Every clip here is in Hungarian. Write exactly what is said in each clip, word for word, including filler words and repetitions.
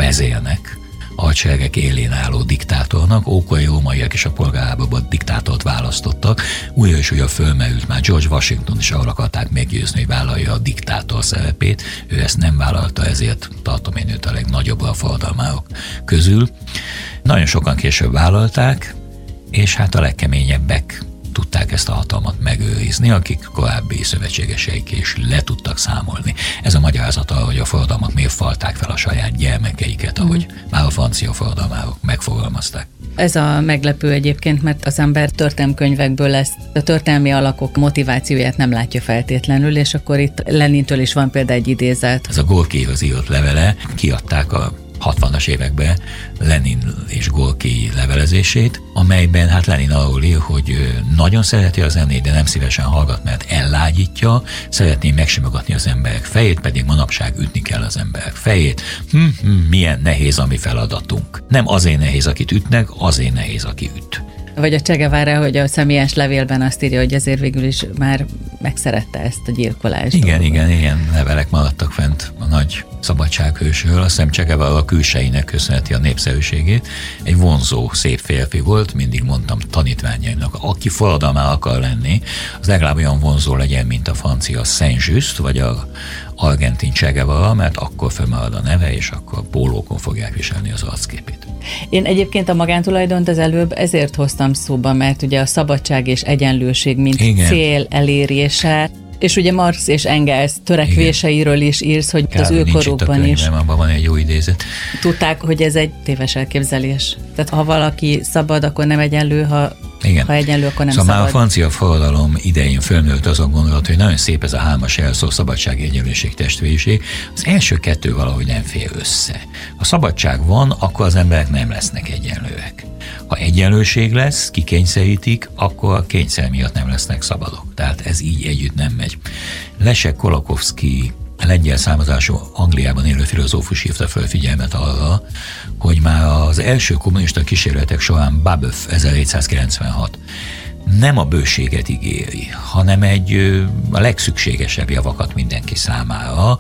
vezélnek, a hadseregek élén álló diktátornak, ókori rómaiak is a polgárháborúban diktátort választottak, újra és újra fölmerült, már George Washington is arra akarták meggyőzni, hogy vállalja a diktátor szerepét, ő ezt nem vállalta, ezért tartom én őt a legnagyobbra a forradalmárok közül. Nagyon sokan később vállalták, és hát a legkeményebbek tudták ezt a hatalmat megőrizni, akik korábbi szövetségeseik is le tudtak számolni. Ez a magyarázata, hogy a forradalmak miért falták fel a saját gyermekeiket, ahogy mm. már a francia forradalmárok megfogalmazták. Ez a meglepő egyébként, mert az ember történelmkönyvekből ezt a történelmi alakok motivációját nem látja feltétlenül, és akkor itt Lenintől is van például egy idézet. Ez a Gorkihoz írott levele, kiadták a hatvanas években Lenin és Gorki levelezését, amelyben hát Lenin arról ír, hogy nagyon szereti a zenét, de nem szívesen hallgat, mert ellágyítja, szeretné megsimogatni az emberek fejét, pedig manapság ütni kell az emberek fejét. Hm, hm, milyen nehéz a mi feladatunk. Nem azért nehéz, akit ütnek, azért nehéz, aki üt. Vagy a Che Guevara, hogy a személyes levélben azt írja, hogy azért végül is már megszerette ezt a gyilkolást. Igen, dolgot. igen, ilyen levelek maradtak fent a nagy szabadsághősről. Azt hiszem Che Guevara a külsejének köszönheti a népszerűségét. Egy vonzó, szép férfi volt, mindig mondtam tanítványaimnak, aki forradalmár akar lenni, az legalább olyan vonzó legyen, mint a francia Saint-Just, vagy a argentin Che Guevara, mert akkor fölmarad a neve, és akkor pólókon fogják viselni az arcképét. Én egyébként a magántulajdont az előbb ezért hoztam szóba, mert ugye a szabadság és egyenlőség, mint Igen. cél elérése, és ugye Marx és Engels törekvéseiről is írsz, hogy Kár, az ő korukban is. Abban van egy jó idézet. Tudták, hogy ez egy téves elképzelés. Tehát ha valaki szabad, akkor nem egyenlő, ha, ha egyenlő, akkor nem szóval szabad. Már a francia forradalom idején fölnőtt az a gondolat, hogy nagyon szép ez a hármas jelszó, szabadság, egyenlőség, testvériség. Az első kettő valahogy nem fér össze. Ha szabadság van, akkor az emberek nem lesznek egyenlőek. Ha egyenlőség lesz, kikényszerítik, akkor a kényszer miatt nem lesznek szabadok. Tehát ez így együtt nem megy. Leszek Kolakowski, lengyel származású Angliában élő filozófus hívta föl figyelmet arra, hogy már az első kommunista kísérletek során Babeuf ezerhétszázkilencvenhat nem a bőséget ígéri, hanem egy a legszükségesebb javakat mindenki számára,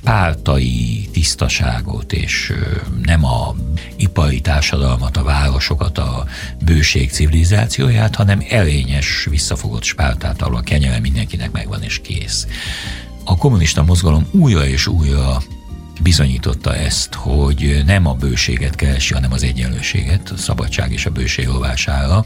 spártai tisztaságot, és nem a ipari társadalmat, a városokat, a bőség civilizációját, hanem erényes, visszafogott Spártát, ahol a kenyere mindenkinek megvan és kész. A kommunista mozgalom újra és újra bizonyította ezt, hogy nem a bőséget keresi, hanem az egyenlőséget, a szabadság és a bőség rovására.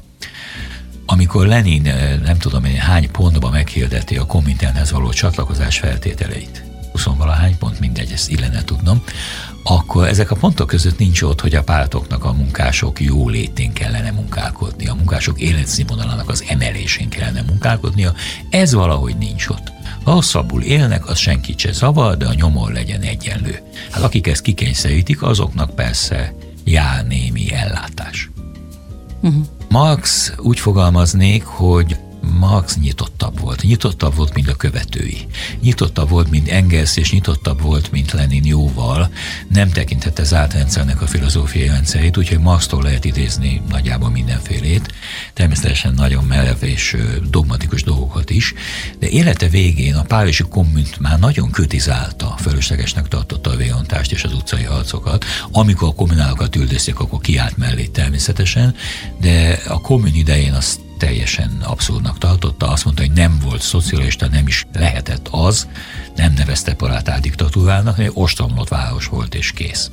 Amikor Lenin nem tudom én hány pontban meghirdeti a Kominternhez való csatlakozás feltételeit, huszonvalahány pont, mindegy, ezt illene tudnom, akkor ezek a pontok között nincs ott, hogy a pártoknak a munkások jólétén kellene munkálkodni, a munkások életszínvonalának az emelésén kellene munkálkodnia, ez valahogy nincs ott. Ha rosszabbul élnek, az senkit se zavar, de a nyomor legyen egyenlő. Hát akik ezt kikényszerítik, azoknak persze jár némi ellátás. Uh-huh. Marx úgy fogalmaznék, hogy Marx nyitottabb volt. Nyitottabb volt, mint a követői. Nyitottabb volt, mint Engels, és nyitottabb volt, mint Lenin jóval. Nem tekintette zárt rendszernek a filozófiai rendszerét, úgyhogy Marxtól lehet idézni nagyjából mindenfélét. Természetesen nagyon merev és dogmatikus dolgokat is, de élete végén a párizsi kommunt már nagyon kritizálta, fölöslegesnek tartotta a vérontást és az utcai harcokat. Amikor a kommunálokat üldözték, akkor kiállt mellé természetesen, de a kommun idején azt teljesen abszurdnak tartotta, azt mondta, hogy nem volt szocialista, nem is lehetett az, nem nevezte parátál diktatúrának, hogy ostromlott város volt és kész.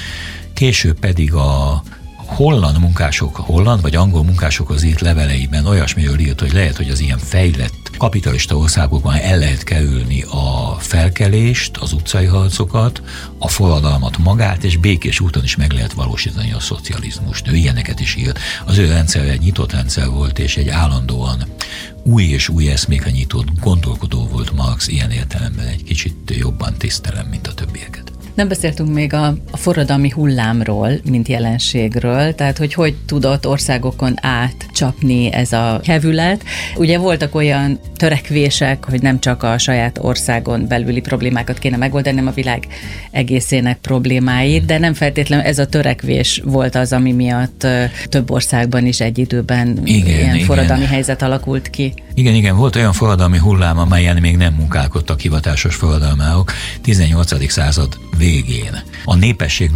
Később pedig a holland munkások, holland vagy angol munkásokhoz írt leveleiben olyasmiről írt, hogy lehet, hogy az ilyen fejlett kapitalista országokban el lehet kerülni a felkelést, az utcai harcokat, a forradalmat magát, és békés úton is meg lehet valósítani a szocializmust. Ő ilyeneket is írt. Az ő rendszer egy nyitott rendszer volt, és egy állandóan új és új eszmékre nyitott gondolkodó volt Marx, ilyen értelemben egy kicsit jobban tisztelem, mint a többieket. Nem beszéltünk még a, a forradalmi hullámról, mint jelenségről, tehát hogy hogy tudott országokon átcsapni ez a hevület. Ugye voltak olyan törekvések, hogy nem csak a saját országon belüli problémákat kéne megoldani, hanem a világ egészének problémáit, de nem feltétlenül ez a törekvés volt az, ami miatt több országban is egy időben igen, ilyen igen. forradalmi helyzet alakult ki. Igen, igen, volt olyan forradalmi hullám, amelyen még nem munkálkodtak hivatásos forradalmárok tizennyolcadik század végén. A népesség